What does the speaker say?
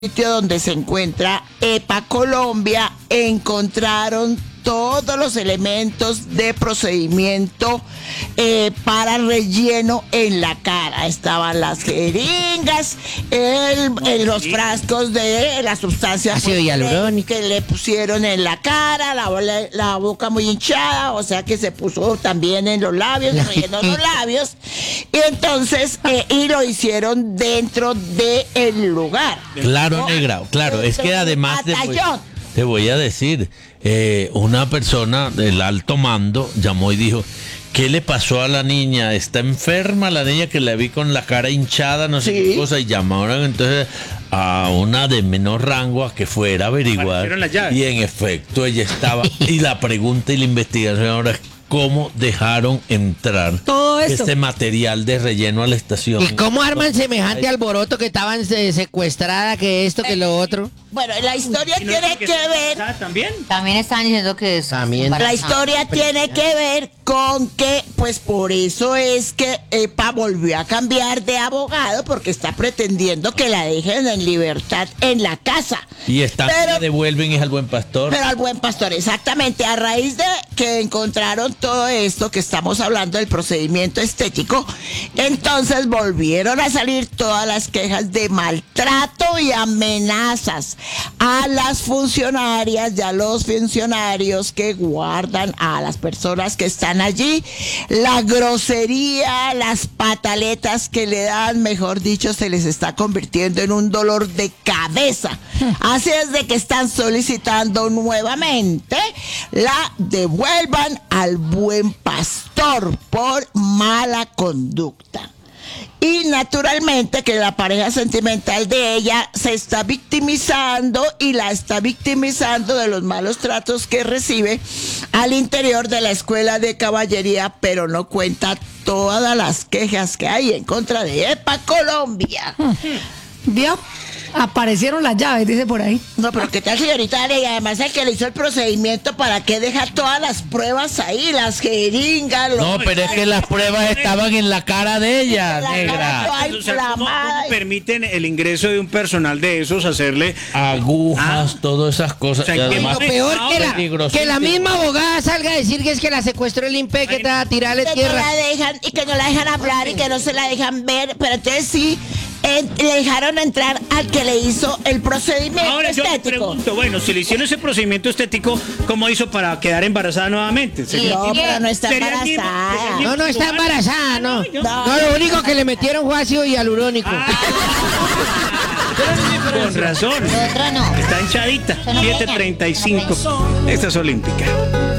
sitio donde se encuentra EPA Colombia, encontraron todos los elementos de procedimiento para relleno en la cara. Estaban las jeringas, los frascos de la sustancia ácido hialurónico que le pusieron en la cara, la boca muy hinchada, o sea que se puso también en los labios, rellenó los labios, y entonces y lo hicieron dentro del lugar. Claro, negra, claro, es que además te voy a decir, una persona del alto mando llamó y dijo: ¿qué le pasó a la niña? ¿Está enferma la niña que la vi con la cara hinchada, no sé qué cosa? Y llamaron entonces a una de menor rango a que fuera a averiguar. Y en efecto ella estaba. Y la pregunta y la investigación ahora es: ¿cómo dejaron entrar todo este material de relleno a la estación? ¿Y cómo arman semejante alboroto que estaban secuestrada, que esto, que lo otro? Bueno, la historia tiene que ver... También están diciendo que es La historia tiene que ver con que, pues por eso es que EPA volvió a cambiar de abogado, porque está pretendiendo que la dejen en libertad en la casa. Y están que la devuelven es al Buen Pastor. Pero al Buen Pastor, exactamente. A raíz de que encontraron todo esto que estamos hablando del procedimiento estético, entonces volvieron a salir todas las quejas de maltrato y amenazas a las funcionarias y a los funcionarios que guardan a las personas que están allí. La grosería, las pataletas que le dan, mejor dicho, se les está convirtiendo en un dolor de cabeza. Así es de que están solicitando nuevamente la devuelvan al Buen Pastor por mala conducta. Y naturalmente que la pareja sentimental de ella se está victimizando y la está victimizando de los malos tratos que recibe al interior de la escuela de caballería, pero no cuenta todas las quejas que hay en contra de EPA Colombia. ¿Vio? Aparecieron las llaves, dice por ahí. No, pero ¿qué tal, señorita? Y además el que le hizo el procedimiento, ¿para qué deja todas las pruebas ahí? Las jeringas, No, pero es que las pruebas estaban en la cara de ella, negra. ¿Cómo permiten el ingreso de un personal de esos hacerle agujas, todas esas cosas? O sea, y además, lo peor que la misma abogada salga a decir que es que la secuestró el INPE, que está a tirarle tierra. Que no la dejan hablar y que no se la dejan ver, pero entonces sí... le dejaron entrar al que le hizo el procedimiento Ahora estético. Yo pregunto, bueno, si le hicieron ese procedimiento estético, ¿cómo hizo para quedar embarazada nuevamente? No, pero no está embarazada. No está embarazada, no. No, lo único que le metieron fue ácido hialurónico. Con razón. Otra no. Está hinchadita. 7:35. Esta es olímpica.